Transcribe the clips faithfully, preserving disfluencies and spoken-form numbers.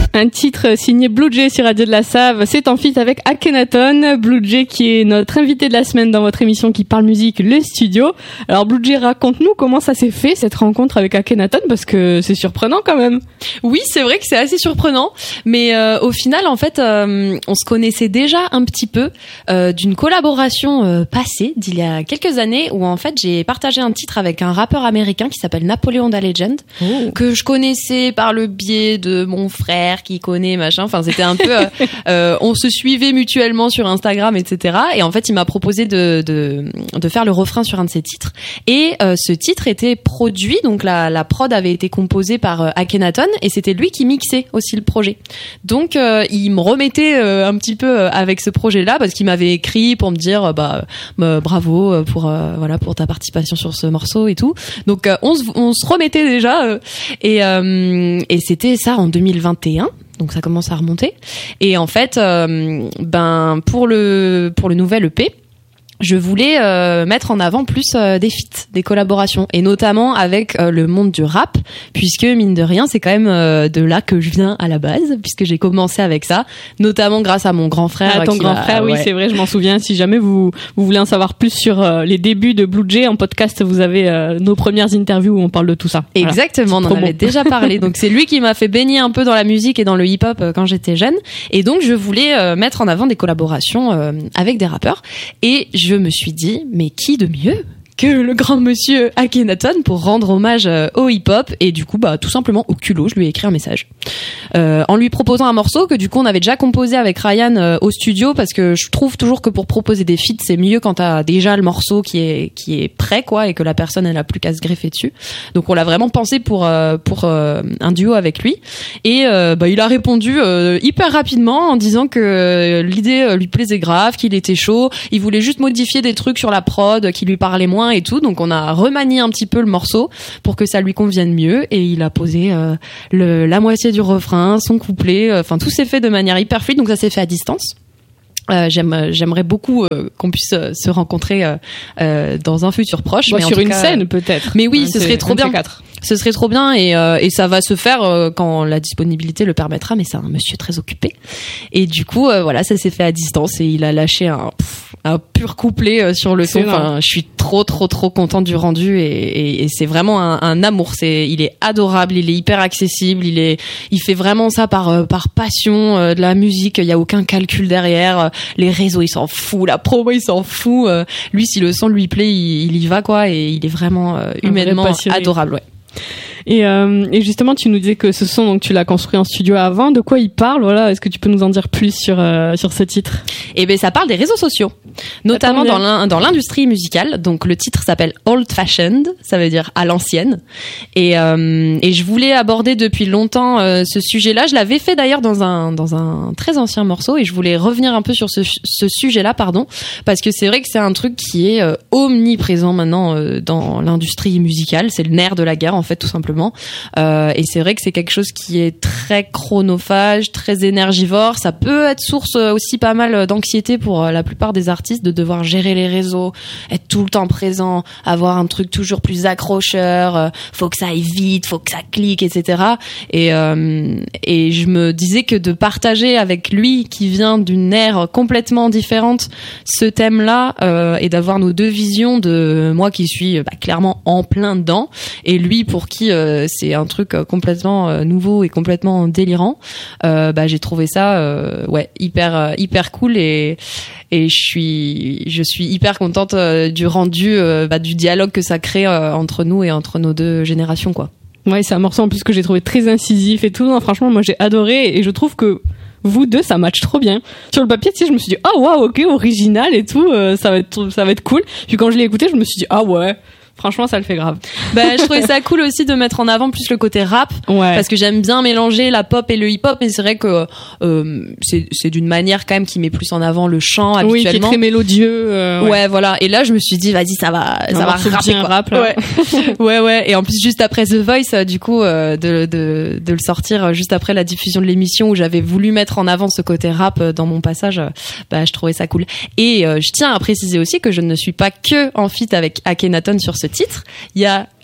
Un titre signé Blue Jay sur Radio de la Save, c'est en feat avec Akhenaton. Blue Jay qui est notre invité de la semaine dans votre émission qui parle musique, le studio. Alors Blue Jay, raconte-nous comment ça s'est fait cette rencontre avec Akhenaton, parce que c'est surprenant quand même. Oui, c'est vrai que c'est assez surprenant, mais euh, au final en fait euh, on se connaissait déjà un petit peu euh, d'une collaboration euh, passée d'il y a quelques années où en fait j'ai partagé un titre avec un rappeur américain qui s'appelle Napoleon Da Legend, oh. que je connaissais par le biais de mon frère qui connaît machin, enfin c'était un peu euh, euh, on se suivait mutuellement sur Instagram, etc. Et en fait il m'a proposé de de de faire le refrain sur un de ses titres, et euh, ce titre était produit, donc la la prod avait été composée par euh, Akhenaton, et c'était lui qui mixait aussi le projet. Donc euh, il me remettait euh, un petit peu euh, avec ce projet là, parce qu'il m'avait écrit pour me dire euh, bah euh, bravo pour euh, voilà pour ta participation sur ce morceau et tout. Donc euh, on se on se remettait déjà euh, et euh, et c'était ça en deux mille vingt et un. Donc ça commence à remonter. Et en fait, euh, ben pour le pour le nouvel E P, je voulais euh, mettre en avant plus euh, des feats, des collaborations, et notamment avec euh, le monde du rap, puisque mine de rien, c'est quand même euh, de là que je viens à la base, puisque j'ai commencé avec ça, notamment grâce à mon grand frère. Ah, ton grand va, frère, ouais. oui, c'est vrai, je m'en souviens. Si jamais vous vous voulez en savoir plus sur euh, les débuts de Blue Jay en podcast, vous avez euh, nos premières interviews où on parle de tout ça. Exactement, voilà. on en avait déjà parlé. Donc c'est lui qui m'a fait baigner un peu dans la musique et dans le hip-hop euh, quand j'étais jeune, et donc je voulais euh, mettre en avant des collaborations euh, avec des rappeurs, et je me suis dit mais qui de mieux que le grand monsieur Akhenaton pour rendre hommage euh, au hip-hop, et du coup bah tout simplement au culot je lui ai écrit un message euh, en lui proposant un morceau que du coup on avait déjà composé avec Ryan euh, au studio, parce que je trouve toujours que pour proposer des feats c'est mieux quand t'as déjà le morceau qui est qui est prêt quoi, et que la personne elle a plus qu'à se greffer dessus. Donc on l'a vraiment pensé pour euh, pour euh, un duo avec lui, et euh, bah il a répondu euh, hyper rapidement en disant que euh, l'idée euh, lui plaisait grave, qu'il était chaud, il voulait juste modifier des trucs sur la prod qui lui parlaient moins et tout. Donc on a remanié un petit peu le morceau pour que ça lui convienne mieux, et il a posé euh, le, la moitié du refrain, son couplet, enfin euh, tout s'est fait de manière hyper fluide, donc ça s'est fait à distance. Euh, j'aime, j'aimerais beaucoup euh, qu'on puisse euh, se rencontrer euh, euh, dans un futur proche, bon, mais sur en tout une cas, scène peut-être. Mais oui, un ce serait trop bien. Ce serait trop bien, et, euh, et ça va se faire euh, quand la disponibilité le permettra, mais c'est un monsieur très occupé. Et du coup, euh, voilà, ça s'est fait à distance, et il a lâché un, pff, un pur couplet euh, sur le son. Enfin, je suis trop, trop, trop contente du rendu, et, et, et c'est vraiment un, un amour. C'est, il est adorable, il est hyper accessible, il est, il fait vraiment ça par, euh, par passion euh, de la musique. Il y a aucun calcul derrière. Les réseaux, il s'en fout. La promo, il s'en fout. Euh, lui, si le son lui plaît, il, il y va quoi, et il est vraiment euh, humainement adorable, ouais. Et, euh, et justement, tu nous disais que ce son, donc tu l'as construit en studio avant. De quoi il parle, voilà? Est-ce que tu peux nous en dire plus sur euh, sur ce titre? Eh ben, ça parle des réseaux sociaux, notamment dans l'in- dans l'industrie musicale. Donc le titre s'appelle Old Fashioned, ça veut dire à l'ancienne. Et euh, et je voulais aborder depuis longtemps euh, ce sujet-là. Je l'avais fait d'ailleurs dans un dans un très ancien morceau, et je voulais revenir un peu sur ce ce sujet-là, pardon, parce que c'est vrai que c'est un truc qui est euh, omniprésent maintenant euh, dans l'industrie musicale. C'est le nerf de la guerre en fait, tout simplement. Euh, et c'est vrai que c'est quelque chose qui est très chronophage, très énergivore. Ça peut être source aussi pas mal d'anxiété pour la plupart des artistes, de devoir gérer les réseaux, être tout le temps présent, avoir un truc toujours plus accrocheur, euh, faut que ça aille vite, faut que ça clique, et cetera. Et, euh, et je me disais que de partager avec lui, qui vient d'une ère complètement différente, ce thème-là, euh, et d'avoir nos deux visions, de moi qui suis bah, clairement en plein dedans, et lui pour qui euh, c'est un truc complètement euh, nouveau et complètement délirant, euh, bah j'ai trouvé ça euh, ouais hyper euh, hyper cool, et et je suis je suis hyper contente euh, du rendu, euh, bah, du dialogue que ça crée euh, entre nous et entre nos deux générations quoi. Ouais, c'est un morceau en plus que j'ai trouvé très incisif et tout. Non, franchement, moi j'ai adoré, et je trouve que vous deux, ça match trop bien. Sur le papier, tu sais, je me suis dit, ah oh, waouh, ok, original et tout, euh, ça va être, ça va être cool. Puis quand je l'ai écouté, je me suis dit, ah ouais, franchement, ça le fait grave. Bah, je trouvais ça cool aussi de mettre en avant plus le côté rap, ouais. Parce que j'aime bien mélanger la pop et le hip-hop, mais c'est vrai que euh, c'est, c'est d'une manière quand même qui met plus en avant le chant habituellement. Oui, qui est très mélodieux. Euh, ouais. ouais, voilà. Et là, je me suis dit, vas-y, ça va, ça va rapper quoi. Rap, là. Ouais. ouais, ouais. Et en plus, juste après The Voice, euh, du coup, euh, de, de, de le sortir juste après la diffusion de l'émission où j'avais voulu mettre en avant ce côté rap dans mon passage, euh, bah, je trouvais ça cool. Et euh, je tiens à préciser aussi que je ne suis pas que en feat avec Akhenaton sur ce titre. Il y a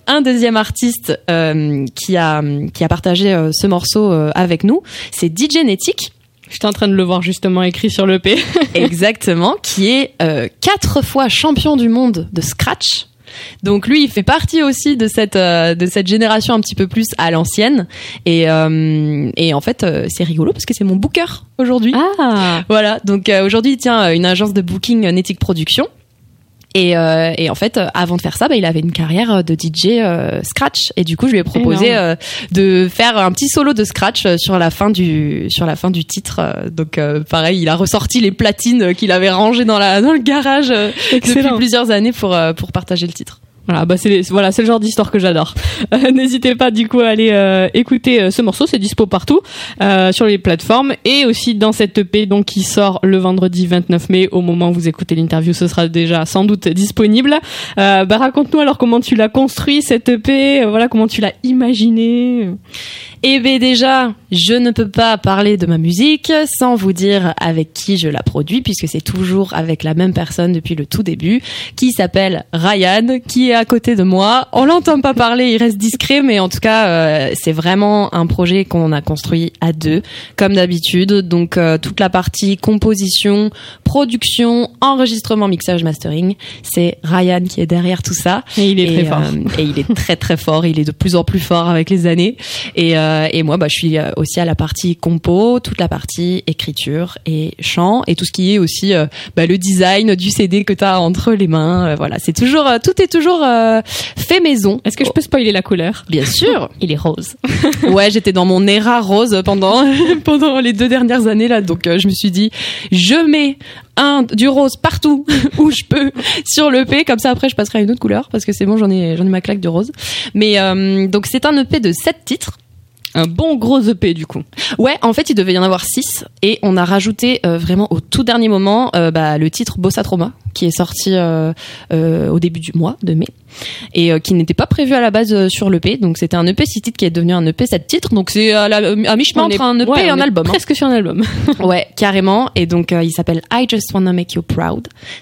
un deuxième artiste euh, qui a qui a partagé euh, ce morceau euh, avec nous, c'est D J Netic. J'étais en train de le voir justement écrit sur l'E P. Exactement, qui est euh, quatre fois champion du monde de scratch. Donc lui, il fait partie aussi de cette euh, de cette génération un petit peu plus à l'ancienne. Et euh, et en fait, euh, c'est rigolo parce que c'est mon booker aujourd'hui. Ah. Voilà. Donc euh, aujourd'hui, il tient une agence de booking euh, Netic Productions. Et, euh, et en fait, euh, avant de faire ça, bah, il avait une carrière de D J euh, scratch. Et du coup, je lui ai proposé euh, de faire un petit solo de scratch euh, sur la fin du sur la fin du titre. Euh, donc, euh, pareil, il a ressorti les platines qu'il avait rangées dans la dans le garage euh, depuis plusieurs années pour euh, pour partager le titre. Voilà, bah c'est les, voilà, c'est le genre d'histoire que j'adore. Euh, n'hésitez pas du coup à aller euh, écouter euh, ce morceau, c'est dispo partout euh, sur les plateformes et aussi dans cette E P donc qui sort le vendredi vingt-neuf mai. Au moment où vous écoutez l'interview, ce sera déjà sans doute disponible. Euh, bah raconte-nous alors comment tu l'as construit cette E P, euh, voilà comment tu l'as imaginé. Eh bien déjà, je ne peux pas parler de ma musique sans vous dire avec qui je la produis, puisque c'est toujours avec la même personne depuis le tout début, qui s'appelle Ryan, qui est à côté de moi. On l'entend pas parler, il reste discret, mais en tout cas, euh, c'est vraiment un projet qu'on a construit à deux, comme d'habitude. Donc euh, toute la partie composition, production, enregistrement, mixage, mastering, c'est Ryan qui est derrière tout ça. Et il est et, très fort. Euh, et il est très très fort, il est de plus en plus fort avec les années. Et euh, et moi, bah, je suis aussi à la partie compo, toute la partie écriture et chant, et tout ce qui est aussi euh, bah, le design du C D que t'as entre les mains. Euh, voilà, c'est toujours, euh, tout est toujours euh, fait maison. Est-ce que je peux spoiler la couleur ? Bien sûr. Il est rose. Ouais, j'étais dans mon era rose pendant pendant les deux dernières années là, donc euh, je me suis dit, je mets un du rose partout où je peux sur l'E P, comme ça après je passerai à une autre couleur parce que c'est bon, j'en ai j'en ai ma claque de rose. Mais euh, donc c'est un E P de sept titres. Un bon gros E P du coup. Ouais, en fait, il devait y en avoir six et on a rajouté euh, vraiment au tout dernier moment euh, bah, le titre Bossa Trauma qui est sorti euh, euh, au début du mois de mai et euh, qui n'était pas prévu à la base euh, sur l'E P. Donc c'était un E P six titres qui est devenu un E P sept titres. Donc c'est à, la, à mi-chemin entre un E P ouais, et un album. Presque sur un album. Ouais, carrément. Et donc euh, il s'appelle I Just Wanna Make You Proud.